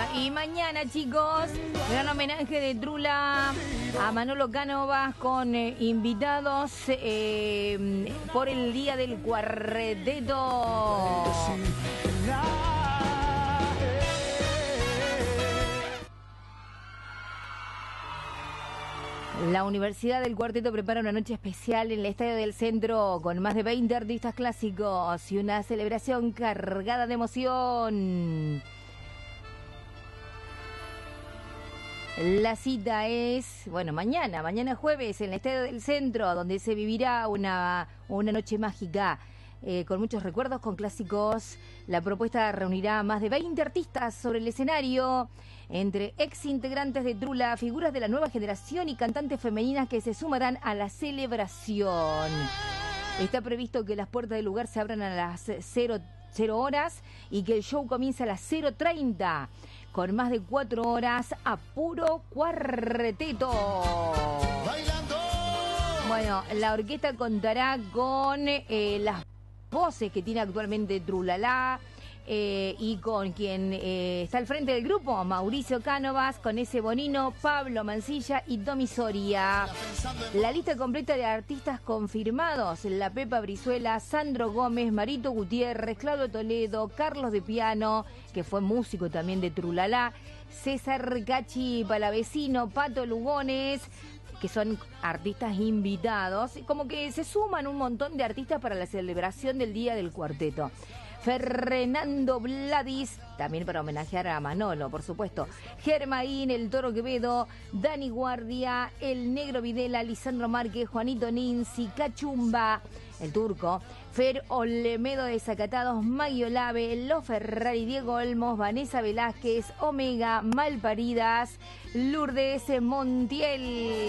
y mañana, chicos, gran homenaje de Trula a Manolo Cánovas con invitados por el Día del Cuarteto. La Universidad del Cuarteto prepara una noche especial en el Estadio del Centro con más de 20 artistas clásicos y una celebración cargada de emoción. La cita es, mañana jueves en el Estadio del Centro, donde se vivirá una noche mágica con muchos recuerdos, con clásicos. La propuesta reunirá a más de 20 artistas sobre el escenario, entre ex integrantes de Trula, figuras de la nueva generación y cantantes femeninas que se sumarán a la celebración. Está previsto que las puertas del lugar se abran a las 0 horas y que el show comience a las 0:30, con más de 4 horas a puro cuarteto. Bueno, la orquesta contará con las voces que tiene actualmente Trulalá y con quien está al frente del grupo, Mauricio Cánovas, con ese Bonino, Pablo Mancilla y Tommy Soria. La lista completa de artistas confirmados: La Pepa Brizuela, Sandro Gómez, Marito Gutiérrez, Claudio Toledo, Carlos de Piano, que fue músico también de Trulalá, César Cachi Palavecino, Pato Lugones, que son artistas invitados, como que se suman un montón de artistas para la celebración del Día del Cuarteto. Fernando Vladis, también para homenajear a Manolo, por supuesto. Germaín, el Toro Quevedo, Dani Guardia, el Negro Videla, Lisandro Márquez, Juanito Ninzi, Cachumba, el Turco, Fer Olemedo de Zacatados, Maggie Olave, Los Ferrari, Diego Olmos, Vanessa Velázquez, Omega, Malparidas, Lourdes Montiel.